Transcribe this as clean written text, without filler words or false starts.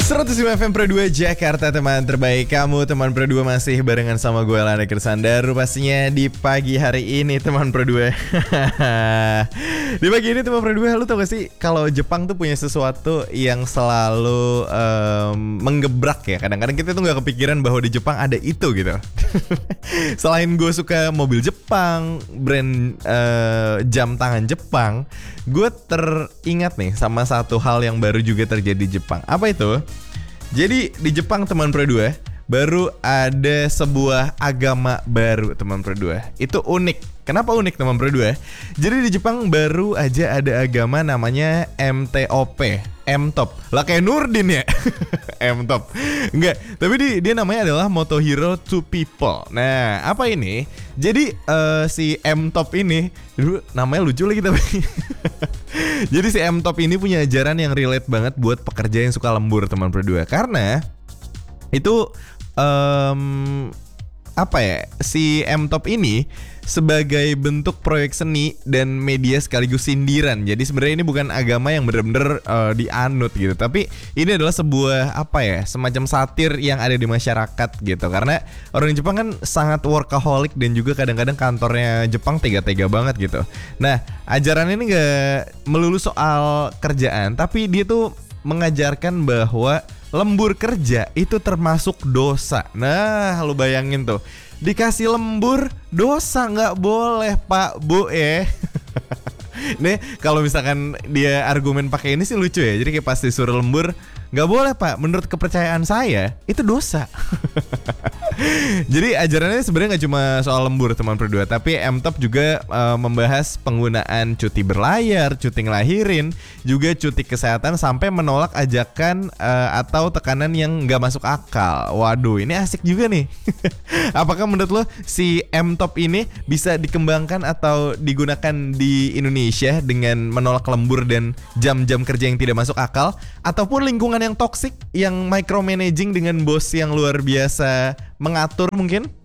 105 FM Pro 2 Jakarta, teman terbaik kamu. Teman Pro 2 masih barengan sama gue, Lana Kersandaru. Pastinya di pagi hari ini, teman Pro 2. Di pagi ini, teman Pro 2, lu tau gak sih kalau Jepang tuh punya sesuatu yang selalu menggebrak ya. Kadang-kadang kita tuh gak kepikiran bahwa di Jepang ada itu gitu. Selain gue suka mobil Jepang, brand jam tangan Jepang, gue teringat nih sama satu hal yang baru juga terjadi di Jepang. Apa itu? Jadi di Jepang, teman Pro 2, baru ada sebuah agama baru, teman Pro 2. Itu unik. Kenapa unik, teman Pro 2? Jadi di Jepang baru aja ada agama namanya MTOP, M-Top. Lah kayak Nurdin ya. M-Top. Enggak, tapi dia namanya adalah Motohiro to People. Nah, apa ini? Jadi si M-Top ini, dulu namanya lucu lagi tapi. Jadi si M-Top ini punya ajaran yang relate banget buat pekerja yang suka lembur, teman Pro 2. Karena itu apa ya, si M-Top ini sebagai bentuk proyek seni dan media sekaligus sindiran. Jadi sebenarnya ini bukan agama yang benar-benar dianut gitu, tapi ini adalah sebuah apa ya, semacam satir yang ada di masyarakat gitu. Karena orang Jepang kan sangat workaholic dan juga kadang-kadang kantornya Jepang tega-tega banget gitu. Nah, ajaran ini gak melulu soal kerjaan, tapi dia tuh mengajarkan bahwa lembur kerja itu termasuk dosa. Nah, lu bayangin tuh, dikasih lembur dosa, nggak boleh Pak Bu ya. Nih kalau misalkan dia argumen pakai ini sih lucu ya. Jadi kayak pas disuruh lembur, nggak boleh Pak, menurut kepercayaan saya itu dosa. Jadi ajarannya sebenarnya nggak cuma soal lembur, teman Pro 2, tapi M-Top juga membahas penggunaan cuti berlayar, cuti ngelahirin, juga cuti kesehatan, sampai menolak ajakan atau tekanan yang nggak masuk akal. Waduh, ini asik juga nih. Apakah menurut lo si M-Top ini bisa dikembangkan atau digunakan di Indonesia dengan menolak lembur dan jam-jam kerja yang tidak masuk akal, ataupun lingkungan yang toksik, yang micromanaging dengan bos yang luar biasa mengatur mungkin?